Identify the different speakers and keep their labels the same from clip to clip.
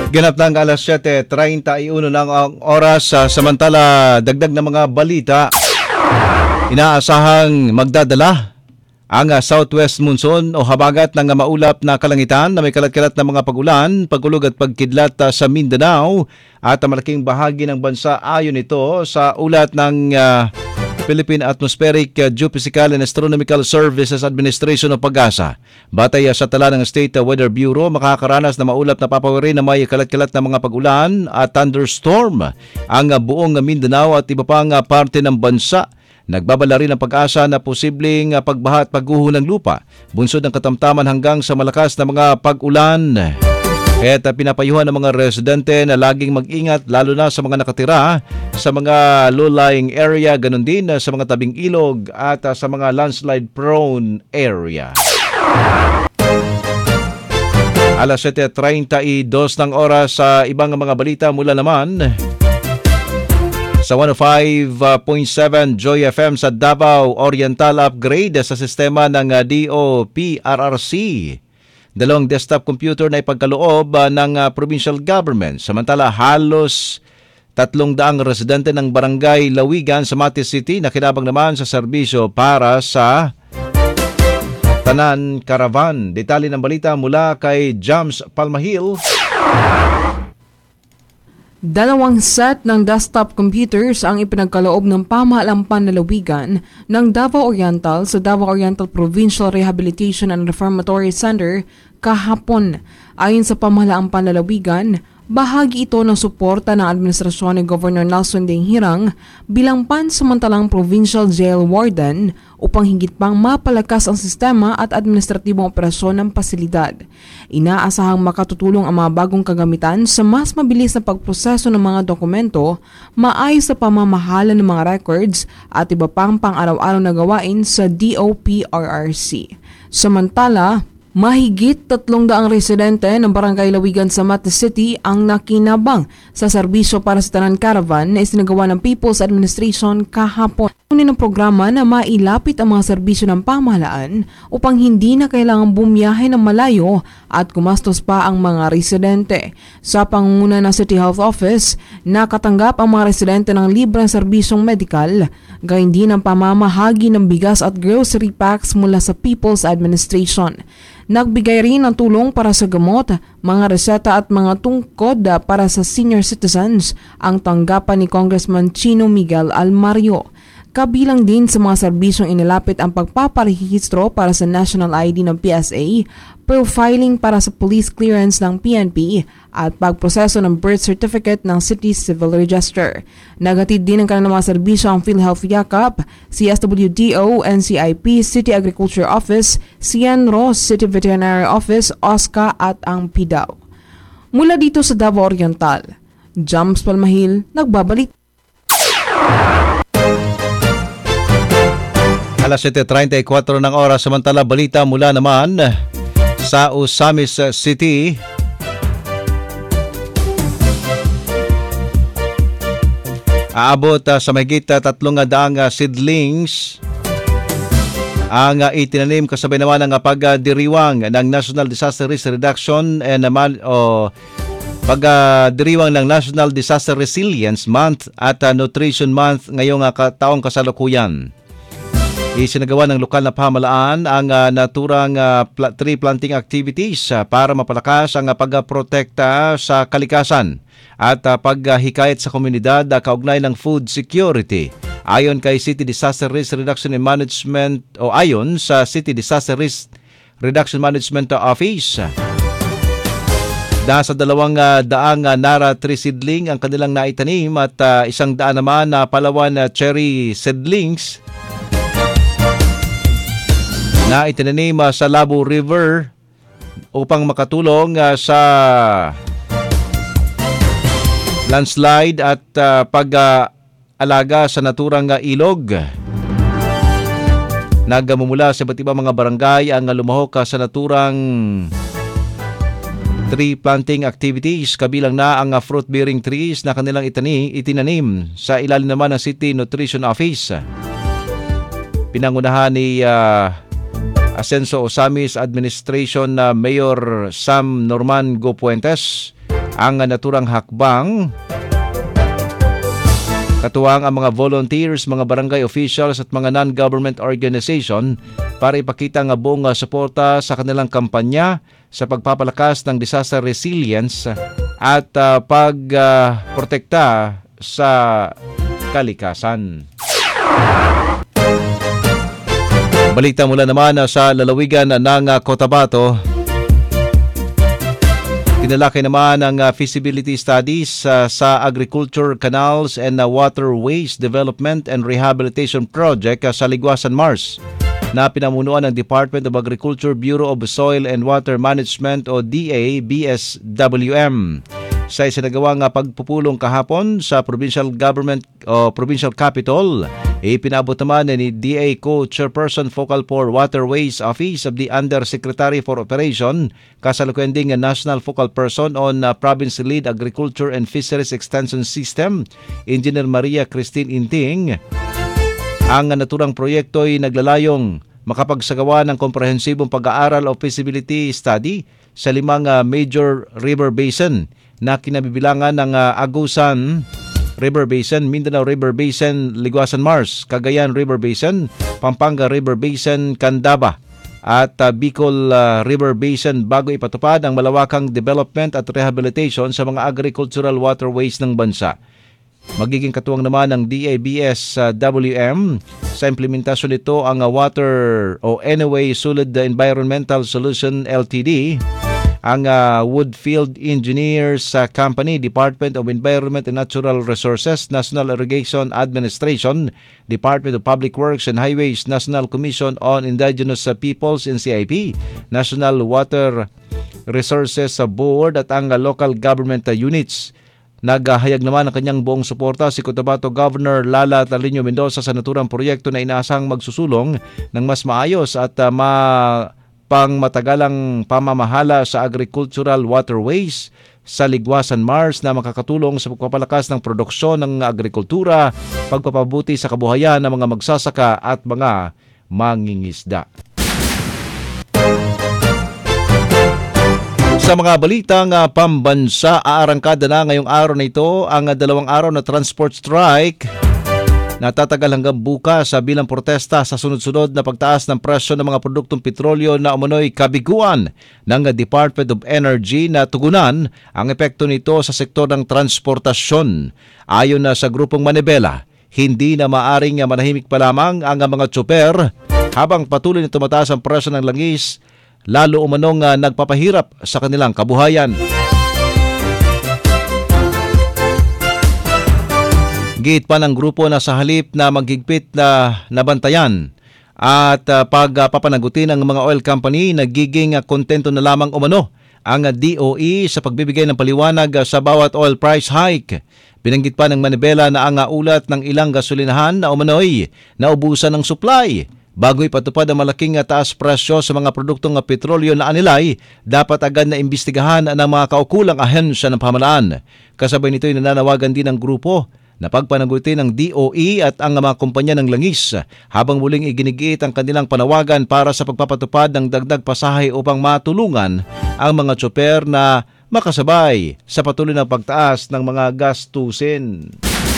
Speaker 1: Ganap ng alas 7:31 ng ang oras. Samantala, dagdag na mga balita. Inaasahang magdadala ang southwest monsoon o habagat ng maulap na kalangitan na may kalat-kalat na mga pag-ulan, pagulog at pagkidlat sa Mindanao at malaking bahagi ng bansa ayon ito sa ulat ng Philippine Atmospheric, Geophysical and Astronomical Services Administration o PAGASA. Batay sa tala ng State Weather Bureau, makakaranas na maulap na papawirin na may kalat-kalat na mga pag-ulan at thunderstorm ang buong Mindanao at iba pang parte ng bansa. Nagbabala rin ang PAGASA na posibleng pagbaha at pagguho ng lupa, bunsod ng katamtaman hanggang sa malakas na mga pag-ulan. At pinapayuhan ng mga residente na laging mag-ingat lalo na sa mga nakatira sa mga low-lying area, ganun din sa mga tabing ilog at sa mga landslide-prone area. Alas 7:32 ng oras sa ibang mga balita mula naman sa 105.7 Joy FM sa Davao Oriental, upgrade sa sistema ng DOPRRC. 2 desktop computer na ipagkaloob ng provincial government. Samantala, halos 300 residente ng Barangay Lawigan sa Mati City na kinabang naman sa serbisyo para sa Tanan Caravan. Detalye ng balita mula kay James Palmahil.
Speaker 2: 2 set ng desktop computers ang ipinagkaloob ng pamahalaang panlalawigan ng Davao Oriental sa Davao Oriental Provincial Rehabilitation and Reformatory Center kahapon. Ayon sa pamahalaang panlalawigan, bahagi ito ng suporta ng administrasyon ni Governor Nelson Dinghirang bilang pansamantalang provincial jail warden upang higit pang mapalakas ang sistema at administratibong operasyon ng pasilidad. Inaasahang makatutulong ang mga bagong kagamitan sa mas mabilis na pagproseso ng mga dokumento, maayos sa pamamahala ng mga records at iba pang pang-araw-araw na gawain sa DOPRRC. Samantala, mahigit 300 residente ng Barangay Lawigan sa Mati City ang nakinabang sa serbisyo para sa Tanan Caravan na isinagawa ng People's Administration kahapon. Unin ng programa na mailapit ang mga serbisyo ng pamahalaan upang hindi na kailangang bumiyahe ng malayo at gumastos pa ang mga residente. Sa pangunguna ng City Health Office, nakatanggap ang mga residente ng libreng serbisyong medikal, gayon din ang pamamahagi ng bigas at grocery packs mula sa People's Administration. Nagbigay rin ng tulong para sa gamot, mga reseta at mga tungkod para sa senior citizens ang tanggapan ni Congressman Chino Miguel Almario. Kabilang din sa mga serbisyong inilapit ang pagpaparehistro para sa National ID ng PSA, profiling para sa police clearance ng PNP at pagproseso ng birth certificate ng City Civil Register. Nagatid din ng kanilang mga serbisyo ang PhilHealth Yakap, CSWDO, NCIP, City Agriculture Office, CNRO, City Veterinary Office, OSCA at ang PDAW. Mula dito sa Davao Oriental, James Palmahil, nagbabalik.
Speaker 1: Alas 7:34 ng oras. Samantala, balita mula naman sa Osamis City. Aabot sa mahigit 300 seedlings ang itinanim kasabay naman ng pagdiriwang ng National Disaster Risk Reduction and pagdiriwang ng National Disaster Resilience Month at Nutrition Month ngayong taong kasalukuyan. Isinagawa ng lokal na pamahalaan ang naturang tree planting activities para mapalakas ang pagprotekta sa kalikasan at paghikayat sa komunidad kaugnay ng food security. Ayon kay City Disaster Risk Reduction and Management o ayon sa City Disaster Risk Reduction Management Office, nasa 200 nara tree seedling ang kanilang naitanim at 100 naman na Palawan cherry seedlings na itinanim sa Labo River upang makatulong sa landslide at pag-alaga sa naturang ilog. Nagmumula sa iba't ibang mga barangay ang lumahok sa naturang tree planting activities, kabilang na ang fruit-bearing trees na kanilang itinanim sa ilalim naman ng City Nutrition Office. Pinangunahan ni Asenso Osamis Administration Mayor Sam Norman Go Puentes ang naturang hakbang. Katuwang ang mga volunteers, mga barangay officials at mga non-government organization para ipakita ang buong suporta sa kanilang kampanya sa pagpapalakas ng disaster resilience at pagprotekta sa kalikasan. Balita mula naman sa lalawigan ng Cotabato. Tinalakay naman ang feasibility studies sa Agriculture, Canals and Waterways Development and Rehabilitation Project sa Ligwasan, Mars na pinamunuan ng Department of Agriculture, Bureau of Soil and Water Management o DA-BSWM. Sa isinagawang pagpupulong kahapon sa provincial government o provincial capital, ipinabot naman ni DA Co-Chairperson Focal for Waterways Office of the Undersecretary for Operation, kasalukuyang National Focal Person on Province Lead Agriculture and Fisheries Extension System, Engineer Maria Christine Inting. Ang naturang proyekto ay naglalayong makapagsagawa ng komprehensibong pag-aaral o feasibility study sa 5 major river basin na kinabibilangan ng Agusan River Basin, Mindanao River Basin, Ligwasan, Mars, Cagayan River Basin, Pampanga River Basin, Candaba at Bicol River Basin bago ipatupad ang malawakang development at rehabilitation sa mga agricultural waterways ng bansa. Magiging katuwang naman ng DABS-WM sa implementasyon nito ang Water o Anyway Solid Environmental Solution Ltd, ang Woodfield Engineers Company, Department of Environment and Natural Resources, National Irrigation Administration, Department of Public Works and Highways, National Commission on Indigenous Peoples NCIP, National Water Resources Board at ang local government units. Naghahayag naman ng kanyang buong suporta si Cotabato Governor Lala Talino Mendoza sa naturang proyekto na inaasang magsusulong ng mas maayos at pangmatagalang pamamahala sa agricultural waterways sa Ligwasan, Mars na makakatulong sa pagpapalakas ng produksyon ng agrikultura, pagpapabuti sa kabuhayan ng mga magsasaka at mga mangingisda. Sa mga balitang pambansa, aarangkada na ngayong araw na ito ang 2 araw na transport strike na tatagal hanggang bukas bilang protesta sa sunod-sunod na pagtaas ng presyo ng mga produktong petrolyo na umano'y kabiguan ng Department of Energy na tugunan ang epekto nito sa sektor ng transportasyon. Ayon na sa grupong Manibela, hindi na maaring manahimik pa lamang ang mga tsoper habang patuloy na tumataas ang presyo ng langis, lalo umanong nagpapahirap sa kanilang kabuhayan. Giit pa ng grupo na sa halip na maghigpit na nabantayan at pagpapanagutin ng mga oil company, nagiging kontento na lamang umano ang DOE sa pagbibigay ng paliwanag sa bawat oil price hike. Binanggit pa ng Manibela na ang ulat ng ilang gasolinahan na umano'y naubusan ng supply. Bago ipatupad ang malaking taas presyo sa mga produktong petrolyo na anilay, dapat agad na imbestigahan ng mga kaukulang ahensya ng pamahalaan. Kasabay nito'y nananawagan din ng grupo na pagpanagutin ng DOE at ang mga kumpanya ng langis habang muling iginigiit ang kanilang panawagan para sa pagpapatupad ng dagdag pasahe upang matulungan ang mga tsoper na makasabay sa patuloy na pagtaas ng mga gastusin.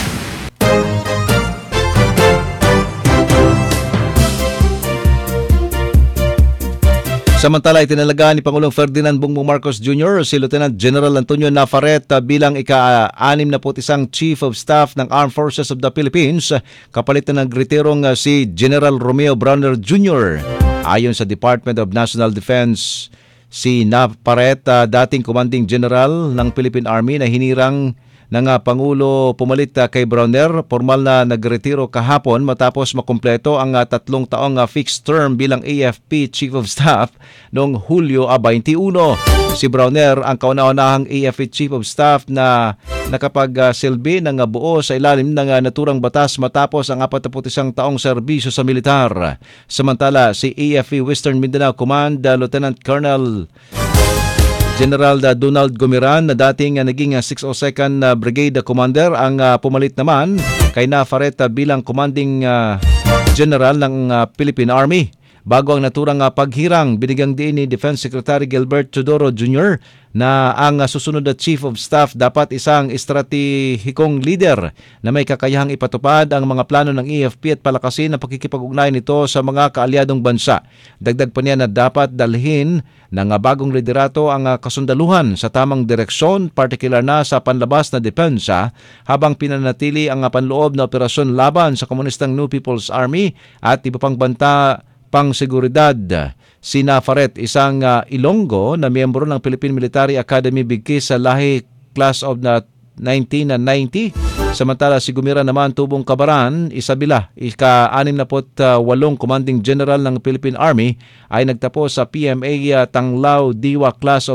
Speaker 1: Samantala, itinalaga ni Pangulong Ferdinand Bongbong Marcos Jr. si Lieutenant General Antonio Navarrete bilang ika-61 Chief of Staff ng Armed Forces of the Philippines, kapalit na nagretirong si General Romeo Browner Jr. Ayon sa Department of National Defense, si Navarrete, dating Commanding General ng Philippine Army na hinirang ng Pangulo pumalit kay Browner, formal na nagretiro kahapon matapos makumpleto ang 3 taong fixed term bilang AFP Chief of Staff noong Hulyo 21. Si Browner ang kauna-unahang AFP Chief of Staff na nakapagsilbi ng buo sa ilalim ng naturang batas matapos ang 41 taong serbisyo sa militar. Samantala, si AFP Western Mindanao Command Lieutenant Colonel General Donald Gomiran na dating naging 602nd Brigade Commander ang pumalit naman kay Navarrete bilang Commanding General ng Philippine Army. Bago ang naturang paghirang, binigyang diin ni Defense Secretary Gilbert Teodoro Jr. na ang susunod na Chief of Staff dapat isang estratehikong leader na may kakayahang ipatupad ang mga plano ng EFP at palakasin ang pakikipag-ugnayan nito sa mga kaalyadong bansa. Dagdag pa niya na dapat dalhin ng bagong liderato ang kasundaluhan sa tamang direksyon, partikular na sa panlabas na depensa, habang pinanatili ang panloob na operasyon laban sa komunistang New People's Army at iba pang banta pang seguridad. Si Nafaret, isang Ilonggo na miyembro ng Philippine Military Academy bigkis sa lahi class of 1990. Samantala si Gumira naman Tubong Kabaran, Isabela, ika-68 Commanding General ng Philippine Army, ay nagtapos sa PMA Tanglao Diwa class of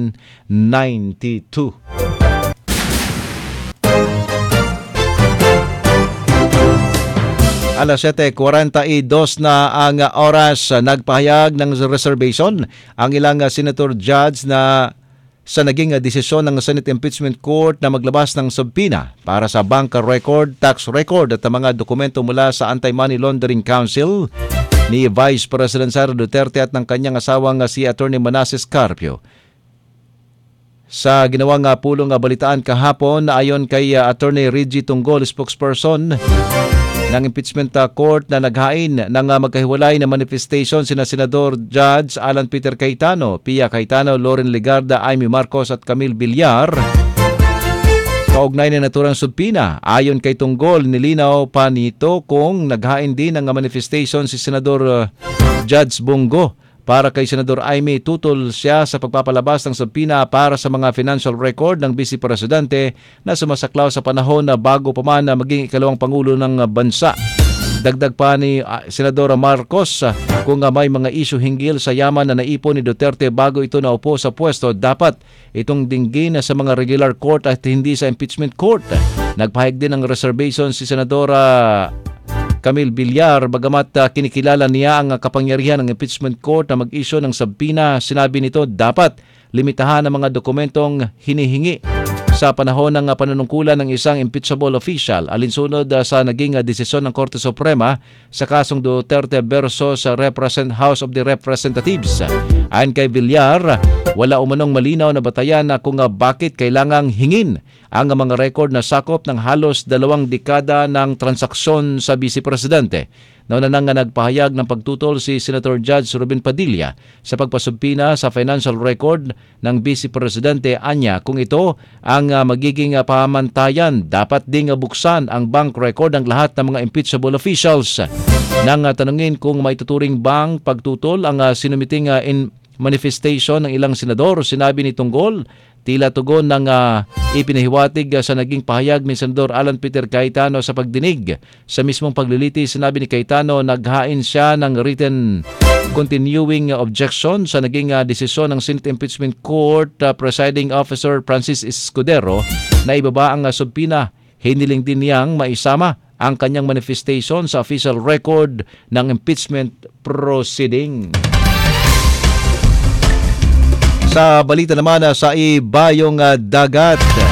Speaker 1: 1992. Alas 7:42 na ang oras. Nagpahayag ng reservation ang ilang senator judge na sa naging desisyon ng Senate Impeachment Court na maglabas ng subpoena para sa bank record, tax record at mga dokumento mula sa Anti-Money Laundering Council ni Vice President Sara Duterte at ng kanyang asawang si Attorney Manasseh Carpio. Sa ginawang pulong balitaan kahapon, ayon kay Attorney Reggie Tunggol, spokesperson ng impeachment court, na naghain ng magkahiwalay na manifestation sina Senador Judge Alan Peter Cayetano, Pia Cayetano, Loren Legarda, Amy Marcos at Camille Villar. Kaugnay na naturang subpina, ayon kay Tunggol, nilinaw pa nito kung naghain din ng manifestation si Senador Judge Bongo para kay Senador Amy, tutol siya sa pagpapalabas ng subpina para sa mga financial record ng Vice Presidente na sumasaklaw sa panahon na bago pa man na maging ikalawang Pangulo ng bansa. Dagdag pa ni Senadora Marcos, kung may mga issue hinggil sa yaman na naipon ni Duterte bago ito naupo sa pwesto, dapat itong dinggin sa mga regular court at hindi sa impeachment court. Nagpahayag din ng reservation si Senadora Camille Villar, bagamat kinikilala niya ang kapangyarihan ng impeachment court na mag-issue ng subpoena. Sinabi nito dapat limitahan ang mga dokumentong hinihingi sa panahon ng panunungkulan ng isang impeachable official, alinsunod sa naging desisyon ng Korte Suprema sa kasong Duterte versus House of the Representatives. Ayon kay Villar, wala umanong malinaw na batayan na kung bakit kailangang hingin ang mga record na sakop ng halos 2 dekada ng transaksyon sa Vice Presidente. Nauna nang nagpahayag ng pagtutol si Senator Judge Ruben Padilla sa pagpasubpina sa financial record ng Vice Presidente. Anya, kung ito ang magiging pamantayan, dapat ding buksan ang bank record ng lahat ng mga impeachable officials. Nang tanungin kung may tuturing bang pagtutol ang sinumiting in manifestation ng ilang senador, sinabi ni Tunggol, tila tugon ng ipinahiwatig sa naging pahayag ni Senador Alan Peter Cayetano sa pagdinig. Sa mismong pagliliti, sinabi ni Cayetano naghain siya ng written continuing objection sa naging desisyon ng Senate Impeachment Court Presiding Officer Francis Escudero na ibaba ang subpina. Hiniling din niyang maisama ang kanyang manifestation sa official record ng impeachment proceeding. Sa balita naman sa ibayong dagat,